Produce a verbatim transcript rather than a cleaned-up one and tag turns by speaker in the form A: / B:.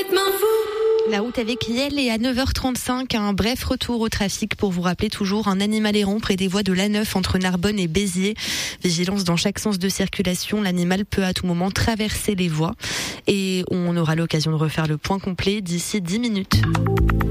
A: complètement fou.
B: La route avec Yael est à neuf heures trente-cinq. Un bref retour au trafic pour vous rappeler toujours un animal errant près des voies de l'A neuf entre Narbonne et Béziers. Vigilance dans chaque sens de circulation. L'animal peut à tout moment traverser les voies. Et on aura l'occasion de refaire le point complet d'ici dix minutes.